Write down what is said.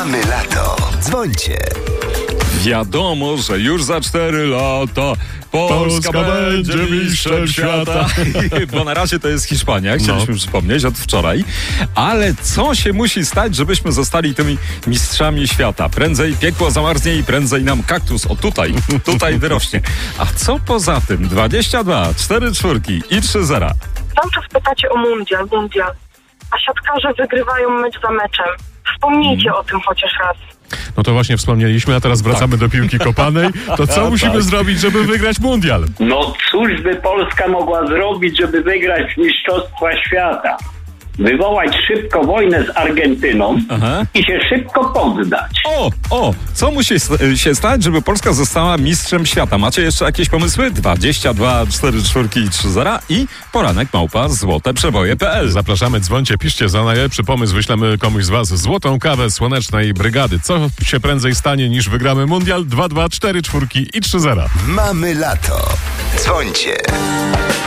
Mamy lato. Dzwońcie. Wiadomo, że już za 4 lata Polska będzie mistrzem świata. Bo na razie to jest Hiszpania, chcieliśmy przypomnieć od wczoraj. Ale co się musi stać, żebyśmy zostali tymi mistrzami świata? Prędzej piekło zamarznie i prędzej nam kaktus, tutaj wyrośnie. A co poza tym? 22, 4 czwórki i 3 zera. Cały czas pytacie o mundial. A siatkarze wygrywają mecz za meczem. Wspomnijcie o tym chociaż raz. No to właśnie wspomnieliśmy, a teraz wracamy do piłki kopanej. To co musimy zrobić, żeby wygrać mundial? No cóż by Polska mogła zrobić, żeby wygrać Mistrzostwa Świata? Wywołać szybko wojnę z Argentyną i się szybko poddać. Co musi się stać, żeby Polska została mistrzem świata? Macie jeszcze jakieś pomysły? 22, 4 czwórki i 3 zera i poranek @złoteprzeboje.pl. Zapraszamy, dzwońcie, piszcie za najlepszy pomysł. Wyślemy komuś z was złotą kawę Słonecznej Brygady. Co się prędzej stanie niż wygramy mundial? 22, 4 czwórki i 3 zera. Mamy lato. Dzwońcie.